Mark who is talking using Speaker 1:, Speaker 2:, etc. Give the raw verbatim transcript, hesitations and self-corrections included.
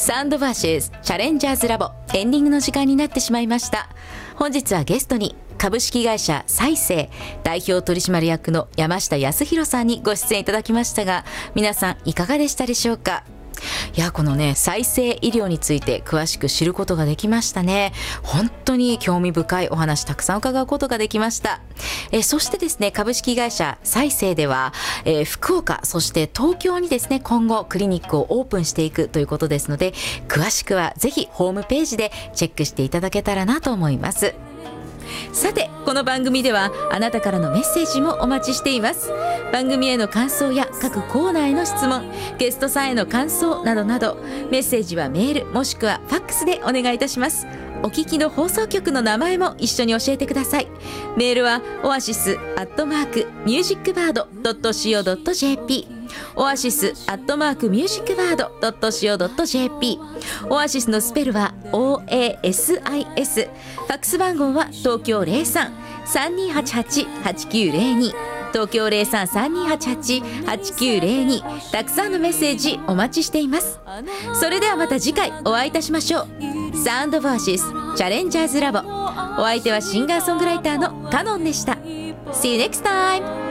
Speaker 1: サウンドバーシェズチャレンジャーズラボエンディングの時間になってしまいました。本日はゲストに株式会社再生代表取締役の山下康弘さんにご出演いただきましたが、皆さんいかがでしたでしょうか。いやこのね再生医療について詳しく知ることができましたね。本当に興味深いお話たくさん伺うことができました。えそしてですね株式会社再生では、えー、福岡そして東京にですね今後クリニックをオープンしていくということですので、詳しくはぜひホームページでチェックしていただけたらなと思います。さてこの番組ではあなたからのメッセージもお待ちしています。番組への感想や各コーナーへの質問、ゲストさんへの感想などなど、メッセージはメールもしくはファックスでお願いいたします。お聞きの放送局の名前も一緒に教えてください。メールはオアシスアットマークミュージックバードドットシーオードットジェーピー、オアシスアットマークミュージックバードドットシーオードットジェーピー、オアシスのスペルは オーエーエスアイエス、ファックス番号は東京 ゼロさん さんにーはちはち はちきゅうゼロに、東京 ゼロさん さんにーはちはち はちきゅうゼロに、たくさんのメッセージお待ちしています。それではまた次回お会いいたしましょう。サウンドバーシスチャレンジャーズラボ、お相手はシンガーソングライターのカノンでした。 See you next time!